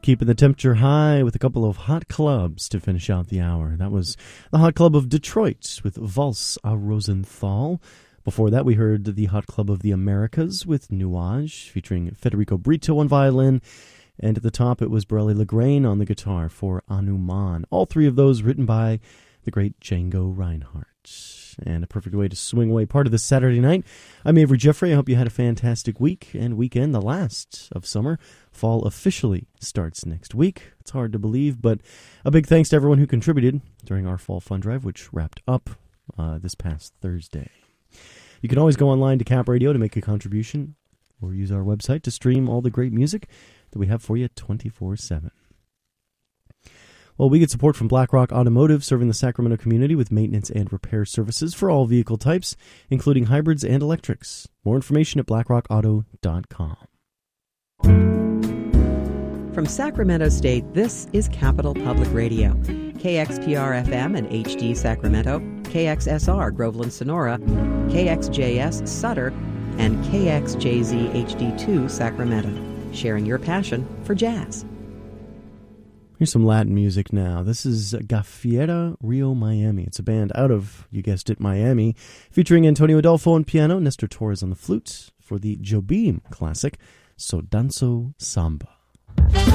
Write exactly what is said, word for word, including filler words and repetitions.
Keeping the temperature high with a couple of hot clubs to finish out the hour. That was the Hot Club of Detroit with Valse à Rosenthal. Before that, we heard the Hot Club of the Americas with Nuage, featuring Federico Brito on violin. And at the top, it was Borelli Lagraine on the guitar for Anuman. All three of those written by the great Django Reinhardt. And a perfect way to swing away part of this Saturday night. I'm Avery Jeffrey. I hope you had a fantastic week and weekend, the last of summer. Fall officially starts next week. It's hard to believe, but a big thanks to everyone who contributed during our Fall Fund Drive, which wrapped up uh, this past Thursday. You can always go online to Cap Radio to make a contribution or use our website to stream all the great music that we have for you twenty-four seven. Well, we get support from BlackRock Automotive, serving the Sacramento community with maintenance and repair services for all vehicle types, including hybrids and electrics. More information at blackrock auto dot com. From Sacramento State, this is Capital Public Radio. K X P R F M and H D Sacramento, K X S R Groveland Sonora, K X J S Sutter, and K X J Z H D two Sacramento, sharing your passion for jazz. Here's some Latin music now. This is Gaffiera Rio Miami. It's a band out of, you guessed it, Miami, featuring Antonio Adolfo on piano, Nestor Torres on the flute, for the Jobim classic, So Danzo Samba.